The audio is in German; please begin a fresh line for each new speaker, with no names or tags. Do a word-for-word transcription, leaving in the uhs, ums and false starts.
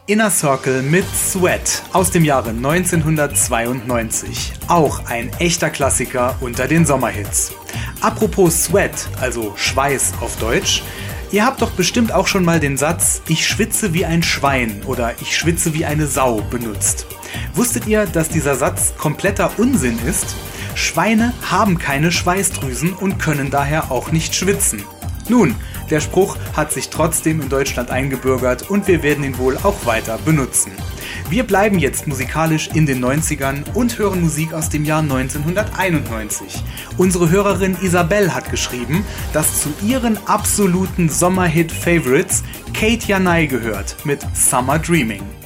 Inner Circle mit Sweat aus dem Jahre neunzehnhundertzweiundneunzig. Auch ein echter Klassiker unter den Sommerhits. Apropos Sweat, also Schweiß auf Deutsch. Ihr habt doch bestimmt auch schon mal den Satz „Ich schwitze wie ein Schwein" oder „Ich schwitze wie eine Sau" benutzt. Wusstet ihr, dass dieser Satz kompletter Unsinn ist? Schweine haben keine Schweißdrüsen und können daher auch nicht schwitzen. Nun, der Spruch hat sich trotzdem in Deutschland eingebürgert und wir werden ihn wohl auch weiter benutzen. Wir bleiben jetzt musikalisch in den neunzigern und hören Musik aus dem Jahr neunzehnhunderteinundneunzig. Unsere Hörerin Isabel hat geschrieben, dass zu ihren absoluten Sommerhit-Favorites Kate Janai gehört mit Summer Dreaming.